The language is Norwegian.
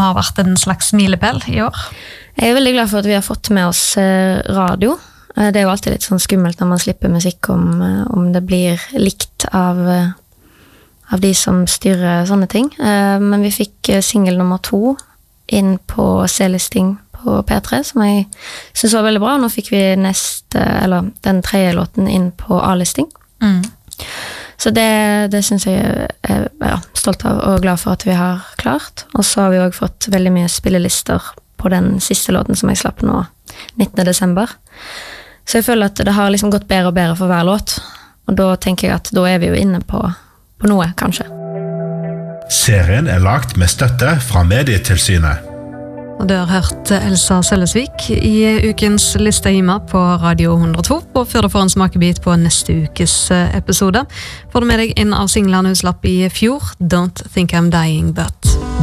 har vært en slags milepæl I år? Jeg veldig glad for at vi har fått med oss radio. Det jo alltid litt sånn skummelt når man slipper musikk om det blir likt av de som styrer sånne ting. Men vi fikk single nummer 2 inn på C-listing på P3, som jeg synes var veldig bra. Nå fikk vi den 3. låten inn på A-listing. Så det synes jeg er stolt av og glad for at vi har klart. Og så har vi også fått veldig mye spillelister på den siste låten som jeg slapp nå 19. desember. Så jeg føler at det har liksom gått bedre og bedre for hver låt. Og da tenker jeg at da er vi jo inne på noe, kanskje. Serien lagt med støtte fra Medietilsynet. Og du har hørt Elsa Sølvesvik I ukens liste hjemme på Radio 102, og før du får en smakebit på neste ukes episode, får du med deg en av singlene hun slapp I fjor, Don't Think I'm Dying But.